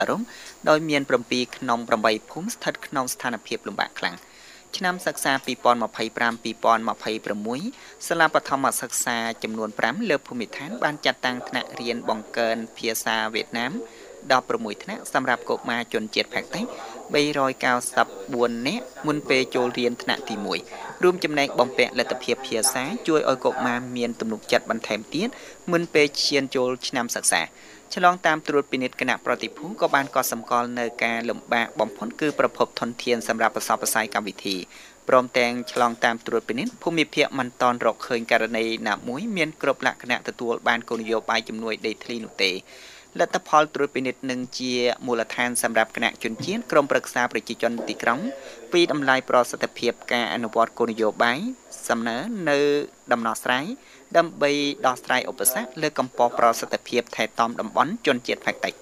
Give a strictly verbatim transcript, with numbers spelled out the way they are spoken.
រំដោយមានប្រំពីក្នុងប្របីភូមិស្ថិតក្នុងស្ថានភាពលំបាកខ្លាំងឆ្នាំសិក្សាពីរពាន់ម្ភៃប្រាំ ពីរពាន់ម្ភៃប្រាំមួយសាលាបឋមសិក្សាចំនួនប្រាំលើភូមិឋានបានចាត់តាំងថ្នាក់រៀនបង្កើនភាសាវៀតណាមដប់ប្រាំមួយថ្នាក់សម្រាប់កុមារជនជាតិភាគតិចបីរយកៅសិបបួននាក់មុនពេលចូលរៀនថ្នាក់ទីមួយរួមចំណែកបំពាក់លទ្ធភាពភាសាជួយឲ្យកុមារមានទំនុកចិត្តបន្ថែមទៀតមុនពេលឈានចូលឆ្នាំសិក្សាឆ្លងតាមត្រួតពិនិត្យគណៈប្រតិភូក៏បានកត់សម្គាល់នៅការលំបាកបំផុតគឺប្រភពធនធានសម្រាប់ប្រសពផ្សាយកម្មវិធីព្រមទាំងឆ្លងតាមត្រួតពិនិត្យភូមិភាគមិនតន់រកឃើញករណីណាមួយមានគ្រប់លក្ខណៈទទួលបានគោលនយោបាយជំនួយដីធ្លីនោះទេលទ្ធផលត្រួតពិនិត្យនឹងជាមូលដ្ឋានសម្រាប់គណៈជនជាតិក្រមប្រឹក្សាប្រជាជនទីក្រុងពីតម្លៃប្រសិទ្ធភាពការអនុវត្តគោលនយោបាយសំណើនៅដំណោះស្រាយដើម្បីដោះស្រាយឧបសគ្គលើកម្ពុជាប្រសិទ្ធភាពថែទាំតំបន់ជនជាតិភាគតិច